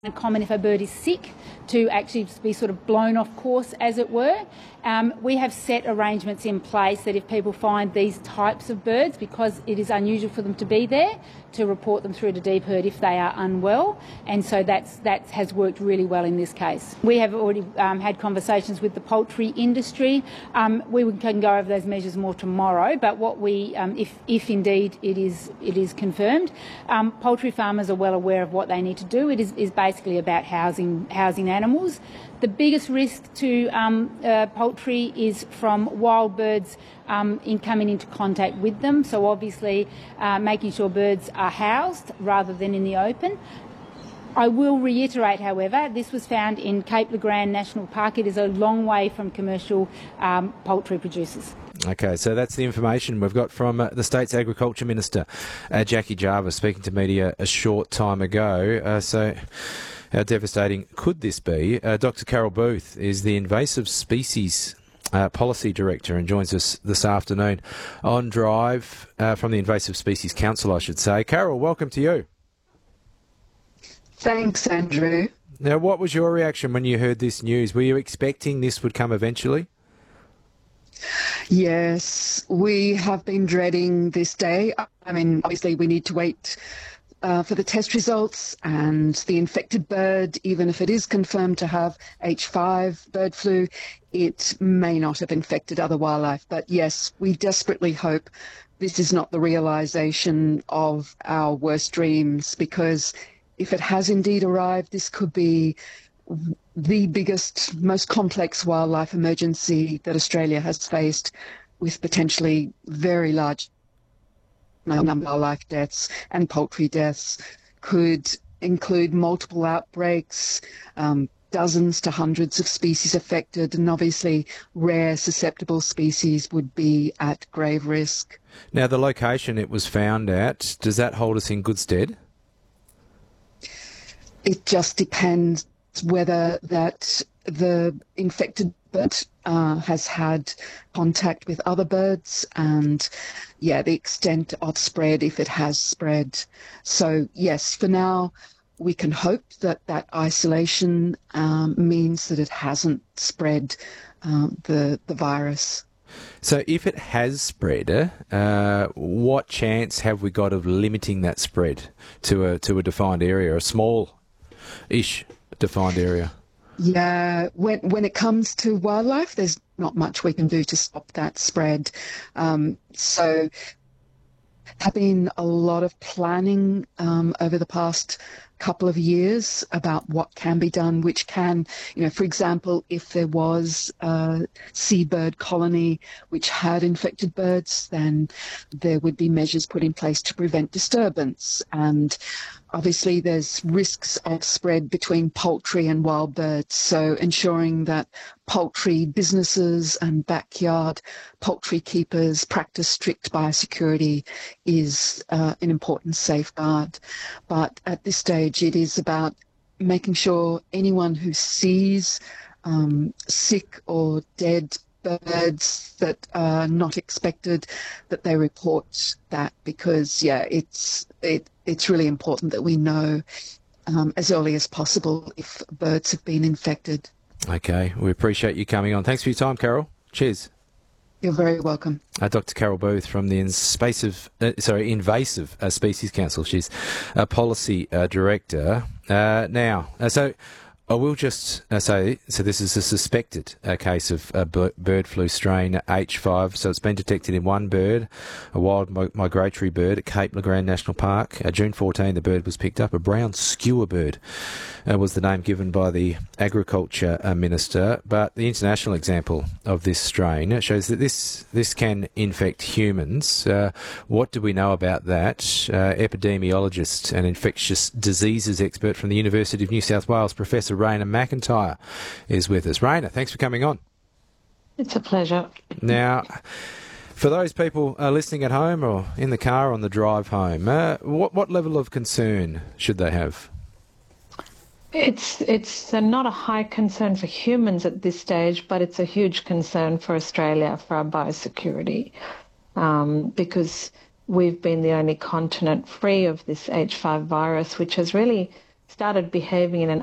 Common if a bird is sick to actually be sort of blown off course, as it were. We have set arrangements in place that if people find these types of birds, because it is unusual for them to be there, to report them through to DPIRD if they are unwell, and so that has worked really well in this case. We have already had conversations with the poultry industry. We can go over those measures more tomorrow, but what we, if indeed it is confirmed, poultry farmers are well aware of what they need to do. It is basically about housing animals. The biggest risk to poultry is from wild birds in coming into contact with them. So obviously making sure birds are housed rather than in the open. I will reiterate, however, this was found in Cape Le Grand National Park. It is a long way from commercial poultry producers. Okay, so that's the information we've got from the state's Agriculture Minister, Jackie Jarvis, speaking to media a short time ago. So how devastating could this be? Dr. Carol Booth is the Invasive Species Policy Director and joins us this afternoon on Drive from the Invasive Species Council, I should say. Carol, welcome to you. Thanks, Andrew. Now, what was your reaction when you heard this news? Were you expecting this would come eventually? Yes, we have been dreading this day. I mean, obviously we need to wait for the test results, and the infected bird, even if it is confirmed to have H5 bird flu, it may not have infected other wildlife. But yes, we desperately hope this is not the realisation of our worst dreams, because if it has indeed arrived, this could be the biggest, most complex wildlife emergency that Australia has faced, with potentially very large number of wildlife deaths, and poultry deaths could include multiple outbreaks, dozens to hundreds of species affected, and obviously rare susceptible species would be at grave risk. Now, the location it was found at, does that hold us in good stead? It just depends whether that the infected bird has had contact with other birds, and the extent of spread, if it has spread. So yes, for now we can hope that isolation means that it hasn't spread the virus. So if it has spread, what chance have we got of limiting that spread to a defined area, a small-ish defined area? Yeah, when it comes to wildlife, there's not much we can do to stop that spread. So have been a lot of planning over the past couple of years about what can be done, which can, for example, if there was a seabird colony which had infected birds, then there would be measures put in place to prevent disturbance. And obviously there's risks of spread between poultry and wild birds, so ensuring that poultry businesses and backyard poultry keepers practice strict biosecurity is an important safeguard. But at this stage, it is about making sure anyone who sees sick or dead birds that are not expected, that they report that, because it's really important that we know as early as possible if birds have been infected. Okay, we appreciate you coming on. Thanks for your time, Carol. Cheers. You're very welcome. Dr. Carol Booth from the Invasive Species Council. She's a policy director. So I will just say, so this is a suspected case of bird flu strain H5. So it's been detected in one bird, a wild migratory bird at Cape Le Grand National Park. June 14, the bird was picked up. A brown skewer bird was the name given by the Agriculture Minister. But the international example of this strain shows that this can infect humans. What do we know about that? Epidemiologist and infectious diseases expert from the University of New South Wales, Professor Raina McIntyre, is with us. Raina, thanks for coming on. It's a pleasure. Now, for those people listening at home or in the car on the drive home, what level of concern should they have? It's not a high concern for humans at this stage, but it's a huge concern for Australia, for our biosecurity, because we've been the only continent free of this H5 virus, which has really started behaving in an